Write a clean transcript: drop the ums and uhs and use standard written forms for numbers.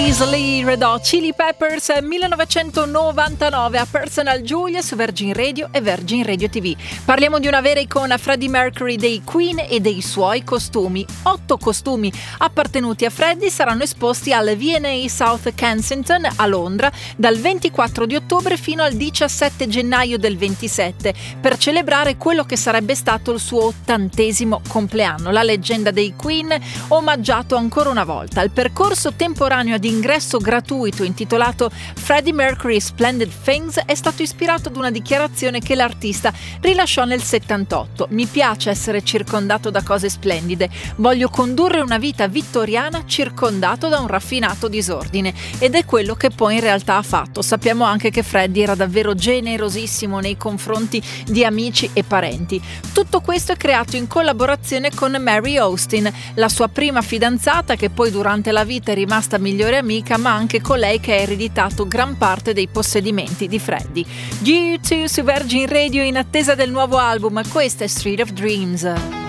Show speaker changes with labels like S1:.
S1: Easily, Red Hot Chili Peppers, 1999 a Personal Julia su Virgin Radio e Virgin Radio TV. Parliamo di una vera icona, Freddie Mercury, dei Queen e dei suoi costumi. 8 costumi appartenuti a Freddie saranno esposti al V&A South Kensington a Londra dal 24 di ottobre fino al 17 gennaio del 27 per celebrare quello che sarebbe stato il suo 80° compleanno. La leggenda dei Queen omaggiato ancora una volta. Il percorso temporaneo ad ingresso gratuito intitolato Freddie Mercury Splendid Things è stato ispirato ad una dichiarazione che l'artista rilasciò nel 78. Mi piace essere circondato da cose splendide, voglio condurre una vita vittoriana circondato da un raffinato disordine, ed è quello che poi in realtà ha fatto. Sappiamo anche che Freddie era davvero generosissimo nei confronti di amici e parenti. Tutto questo è creato in collaborazione con Mary Austin, la sua prima fidanzata, che poi durante la vita è rimasta migliore amica, ma anche colei che ha ereditato gran parte dei possedimenti di Freddie. U2 su Virgin Radio in attesa del nuovo album. Questa è Street of Dreams.